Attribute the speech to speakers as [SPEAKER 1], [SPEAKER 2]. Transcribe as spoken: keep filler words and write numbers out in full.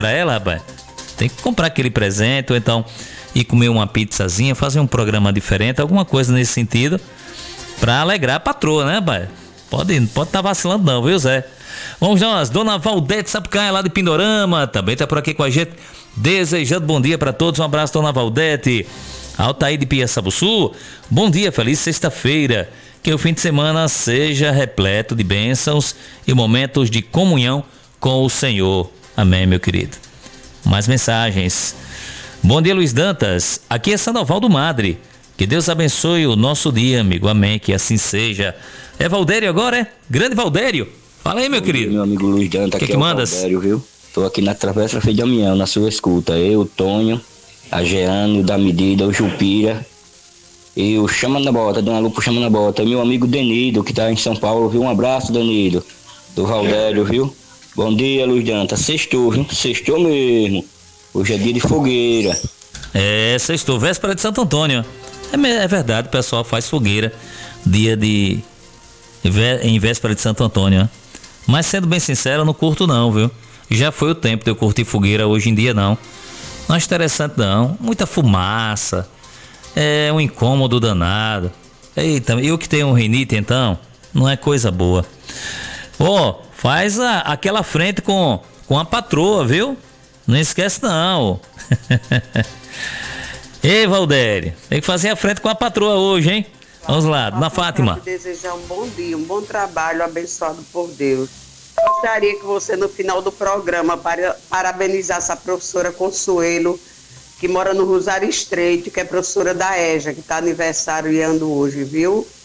[SPEAKER 1] pra ela, rapaz. Tem que comprar aquele presente, ou então ir comer uma pizzazinha, fazer um programa diferente, alguma coisa nesse sentido, pra alegrar a patroa, né, rapaz? Pode pode tá vacilando não, viu, Zé? Vamos nós, Dona Valdete Sapucaia, lá de Pindorama, também tá por aqui com a gente, desejando bom dia pra todos. Um abraço, Dona Valdete. Altair de Piaçabuçu, bom dia, feliz sexta-feira. Que o fim de semana seja repleto de bênçãos e momentos de comunhão com o Senhor. Amém, meu querido. Mais mensagens. Bom dia, Luiz Dantas. Aqui é Sandoval do Madre. Que Deus abençoe o nosso dia, amigo. Amém, que assim seja. É Valdério agora, é? Grande Valdério. Fala aí, meu
[SPEAKER 2] Bom
[SPEAKER 1] querido.
[SPEAKER 2] Dia, meu amigo Luiz Dantas,
[SPEAKER 1] que
[SPEAKER 2] aqui
[SPEAKER 1] que
[SPEAKER 2] é
[SPEAKER 1] mandas?
[SPEAKER 2] o Valdério, viu? Tô aqui na Travessa Feio de Damião, na sua escuta. Eu, o Tonho, a Jeane, o da Medida, o Jupira e o Chama na Bota, Dona Lupa Chama na Bota. Meu amigo Denido, que tá em São Paulo, viu? Um abraço, Denido, do Valdério, viu? Bom dia, Luiz Dantas. Sextou, viu? Sextou mesmo. Hoje é dia de fogueira.
[SPEAKER 1] É, sextou, véspera de Santo Antônio. É, é verdade, o pessoal faz fogueira dia de... em véspera de Santo Antônio. Mas sendo bem sincero, eu não curto não, viu? Já foi o tempo de eu curtir fogueira, hoje em dia não. Não é interessante não, muita fumaça, é um incômodo danado. Eita, eu que tenho um rinite então, não é coisa boa. Ó, oh, faz a, aquela frente com, com a patroa, viu? Não esquece não. Ei, Valdério, tem que fazer a frente com a patroa hoje, hein? Vamos lá, Dona Fátima.
[SPEAKER 3] Eu desejar um bom dia, um bom trabalho abençoado por Deus. Gostaria que você, no final do programa, para, parabenizasse a professora Consuelo, que mora no Rosário Estreito, que é professora da EJA, que está aniversariando hoje, viu?